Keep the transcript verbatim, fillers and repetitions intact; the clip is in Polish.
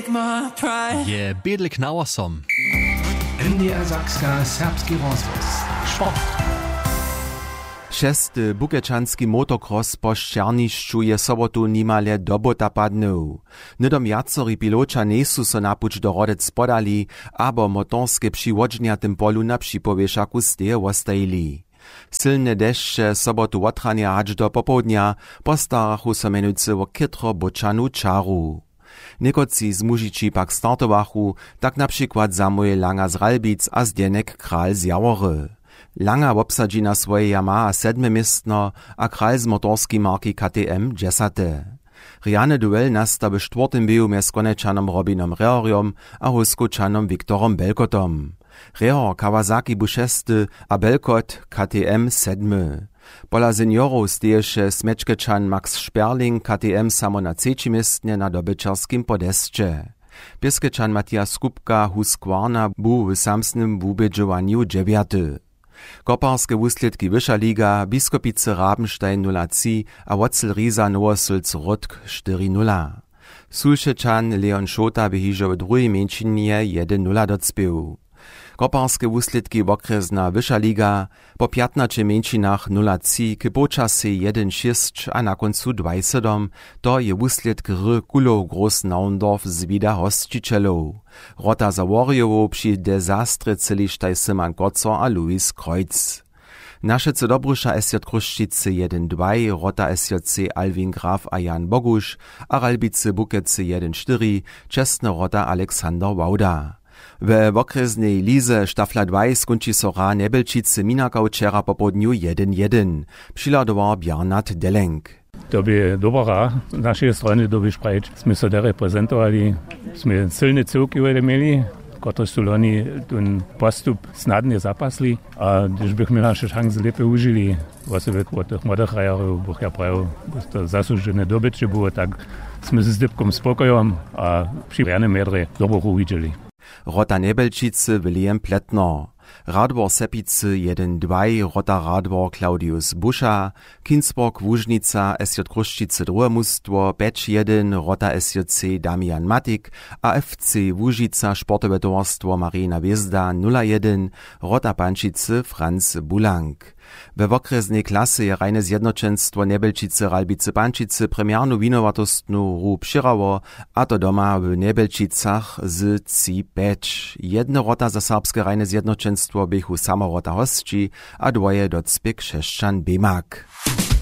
Je Bedlik Nauersom. N D R Sakska serbski rozvoz. Sport. Šesty bukečanski motocross po Ščernišću je sobotu nimale dobota padnął. Nydom jacori piloča nesu so napuć do Rodec podali, abo motorske přiwodžnja tym polu na připowieszaku steje ostajili. Silne deszcze sobotu otrania hač do popołdnia postarachu so menujcy o kytro bočanu čaru. Niekoci z mužiči pak startowachu, tak na przykład Samuel Langer z Ralbic a Zdenek Kral z Jawory. Langer obsadzi na swoje Yamaha sedme miestno, a Kral z motorskiej marki K T M dziesate. Riane duel nasta w czwartym biju mez Konečanom Robinom Rehoriom a Huskočanom Viktorom Belkotom. Rehor Kawasaki bu šesty a Belkot K T M sedmy. Pola seniorów steješe Smečkečan Max Sperling K T M samo na trzecim miestnie na dobyczarskim podesće. Pieskečan Matthias Skupka Husqvarna bu w samsnym wubědžowaniu dziewiaty. Koparske wuslědki Wyższa liga, Biskopice Rabenstein nula trzy a Wocel Riesa Nowosulc Rudk cztery nula. Sulšečan Leon Šota behižo w drugiej mieńczynie jeden nula docpił. Koparske wuslědki Wokresna Wyższa liga, po piętnastu mieńczynach nula trzy k počasy jeden sześć a na koncu dwadzieścia siedem, to je wuslědk R Kulow Groß Naundorf z vida hostčitelów. Rota Zaworjowo przy dezastre celištaj Simon Kocor a Luis Kreuz. Našece Dobrusza S J Kruščice jeden dva, Rota S J C Alvin Graf a Jan Boguš a Ralbice Bukece jeden cztery, čestne Rota Aleksander Wauda. W okresnej lize Štafla dva skonči sora Nebelčice Minakau včera popodniu jeden jeden. Přiladoval Bjarnat Delenk. To by dobra naszej strony doby sprejč. Sme so da reprezentovali, sme silne civky uvedemeli, kotro su loni ten postup snadne zapasli, a když bychom naše šanse lepe užili, osobe od tých mladých rajarov, bych ja pravil, to zaslužené dobytče było, tak sme se s dybkom spokojom a při rjanem medre dobro uvidjeli. Rota Nebelčice William Pletner. Radwor Sepice jeden dva, Rota Radwor Claudius Buscha, Kinsborg Wužnica S J Kruščice drugie mustwo, Becz jeden, Rota S J C Damian Matik, a F C Łužica Sportowe towarstwo Marina Wiezda nula jeden, Rota Pančice Franz Bulank. We okresnej klasy je rajne zjednoczenstwo Nebelčice Ralbice Pančice premiarnu winowatostnu ru přirało, a to doma w Nebelčicach z trzy pięć. Jedno rota za serbskie rajne zjednoczenstwo bychu samo rota hostči a dwoje docpiek Šešćan Bemak.